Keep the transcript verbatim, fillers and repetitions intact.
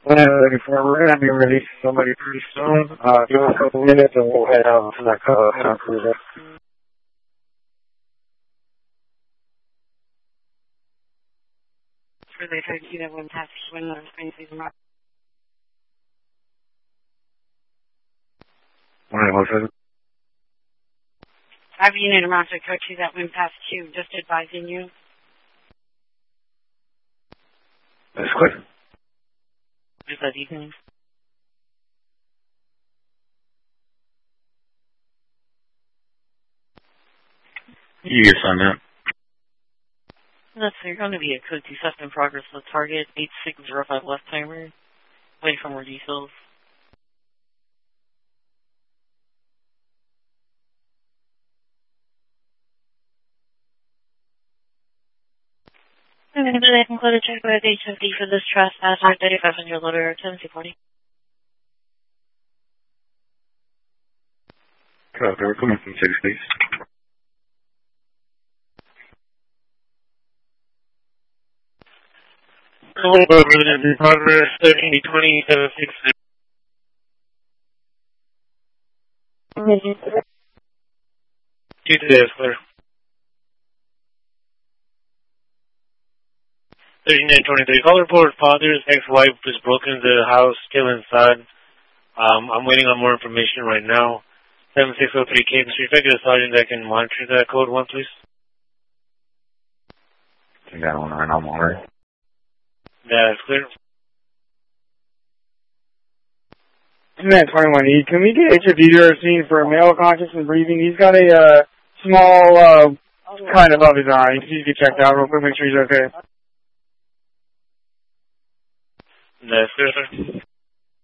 Uh, looking for, we're going to be releasing somebody pretty soon. Uh, give us a couple minutes and we'll head out to that uh, head on cruiser. For they tried to do that one past when I was going to see them. Alright, what's it? I have unit around to code two that went past two, just advising you. That's quick. Just that evening. You sign up. That's you're going to be a code two theft in progress with target eight six zero five left timer. Waiting for more details. I'm going to go ahead and close a check with H M D for this trespass on thirty-five hundred loader ten C forty. Copy, we're coming from six, please. Hold over in progress thirteen twenty seven six zero. Two to the clear. thirty-nine twenty-three. Call report. Father's ex-wife was broken into the house, still inside. Um, I'm waiting on more information right now. seven six zero three Caden Street. If I get a sergeant that can monitor that code one, please. You got one right, I'm already. Yeah, it's clear. Man, twenty-one E, can we get H F D to our scene for a male conscious and breathing? He's got a uh, small uh, kind above his eye. He needs to get checked out real quick, make sure he's okay. That's clear, sir.